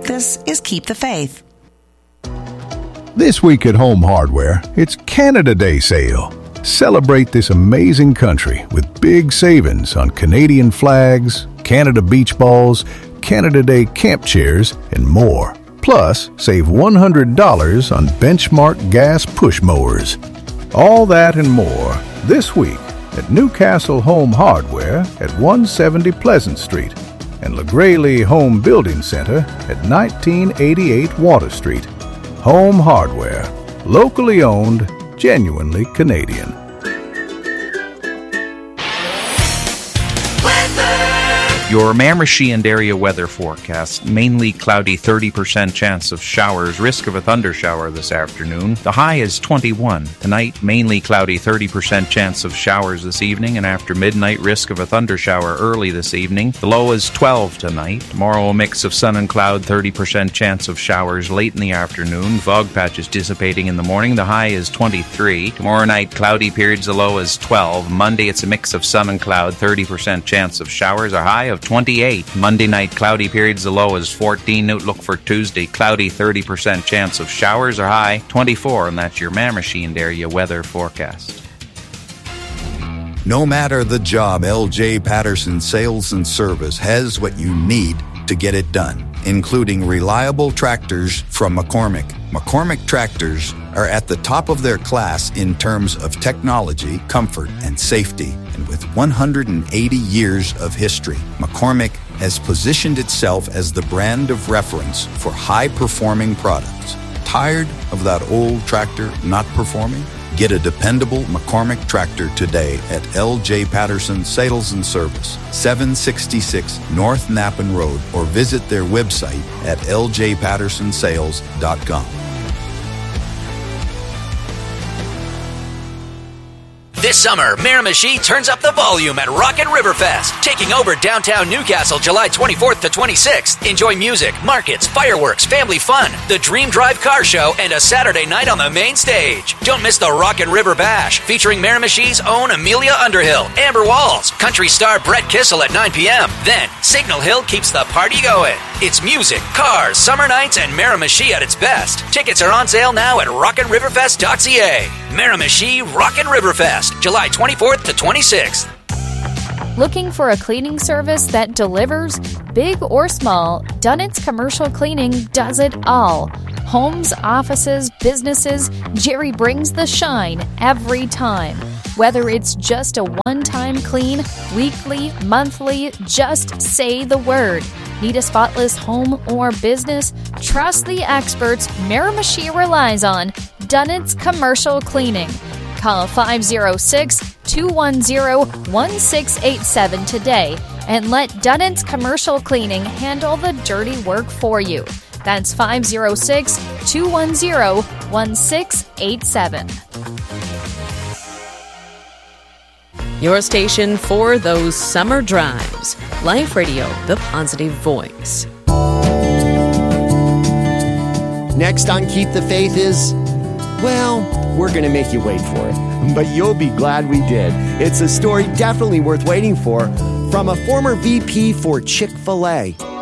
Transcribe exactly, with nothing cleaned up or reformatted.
This is Keep the Faith. This week at Home Hardware, it's Canada Day sale. Celebrate this amazing country with big savings on Canadian flags, Canada beach balls, Canada Day camp chairs, and more. Plus, save one hundred dollars on Benchmark gas push mowers. All that and more this week at Newcastle Home Hardware at one seventy Pleasant Street and LaGraylee Home Building Center at nineteen eighty-eight Water Street. Home Hardware, locally owned, genuinely Canadian. Your Miramichi and area weather forecast. Mainly cloudy, thirty percent chance of showers. Risk of a thundershower this afternoon. The high is twenty-one. Tonight, mainly cloudy, thirty percent chance of showers this evening. And after midnight, risk of a thundershower early this evening. The low is twelve tonight. Tomorrow, a mix of sun and cloud, thirty percent chance of showers late in the afternoon. Fog patches dissipating in the morning. The high is twenty-three. Tomorrow night, cloudy periods. The low is twelve. Monday, it's a mix of sun and cloud, thirty percent chance of showers. A high of twenty-eight. Monday night, cloudy periods, the low is fourteen. Outlook for Tuesday, cloudy, thirty percent chance of showers, or high twenty-four, and that's your Miramichi and area weather forecast. No matter the job, L J Patterson Sales and Service has what you need to get it done, including reliable tractors from McCormick. McCormick tractors are at the top of their class in terms of technology, comfort, and safety. And with one hundred eighty years of history, McCormick has positioned itself as the brand of reference for high-performing products. Tired of that old tractor not performing? Get a dependable McCormick tractor today at L J Patterson Sales and Service, seven sixty-six North Nappen Road, or visit their website at l j patterson sales dot com. This summer, Miramichi turns up the volume at Rockin' Riverfest, taking over downtown Newcastle July twenty-fourth to twenty-sixth. Enjoy music, markets, fireworks, family fun, the Dream Drive Car Show, and a Saturday night on the main stage. Don't miss the Rockin' River Bash, featuring Miramichi's own Amelia Underhill, Amber Walls, country star Brett Kissel at nine p.m. Then, Signal Hill keeps the party going. It's music, cars, summer nights, and Miramichi at its best. Tickets are on sale now at rockin riverfest dot c a. Miramichi Rockin' Riverfest, July twenty-fourth to twenty-sixth. Looking for a cleaning service that delivers? Big or small, Dunnett's Commercial Cleaning does it all. Homes, offices, businesses, Jerry brings the shine every time. Whether it's just a one-time clean, weekly, monthly, just say the word. Need a spotless home or business? Trust the experts Miramichi relies on. Dunnett's Commercial Cleaning. Call five oh six, two one oh, one six eight seven today and let Dunnett's Commercial Cleaning handle the dirty work for you. That's five oh six, two one oh, one six eight seven. Your station for those summer drives. Life Radio, the positive voice. Next on Keep the Faith is, well, we're going to make you wait for it. But you'll be glad we did. It's a story definitely worth waiting for from a former V P for Chick-fil-A.